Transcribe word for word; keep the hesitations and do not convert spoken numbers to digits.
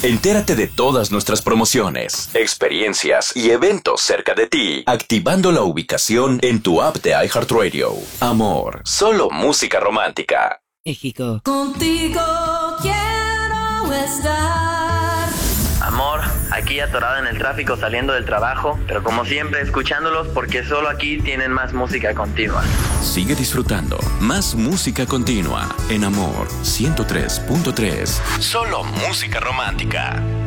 Entérate de todas nuestras promociones, experiencias y eventos cerca de ti, activando la ubicación en tu app de iHeartRadio. Amor, solo música romántica. México. Contigo quiero estar. Amor, aquí atorado en el tráfico saliendo del trabajo, pero como siempre escuchándolos porque solo aquí tienen más música continua. Sigue disfrutando más música continua en Amor ciento tres punto tres. Solo música romántica.